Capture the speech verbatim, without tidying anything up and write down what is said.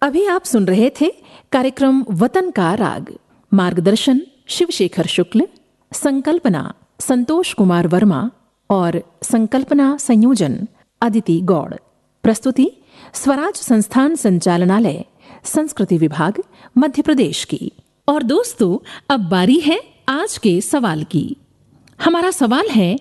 अभी आप सुन रहे थे कार्यक्रम वतन का राग। मार्गदर्शन शिवशेखर शुक्ल, संकल्पना संतोष कुमार वर्मा और संकल्पना संयोजन अदिति गौड़। प्रस्तुति स्वराज संस्थान संचालनालय, संस्कृति विभाग, मध्य प्रदेश की। और दोस्तों, अब बारी है आज के सवाल की। हमारा सवाल है,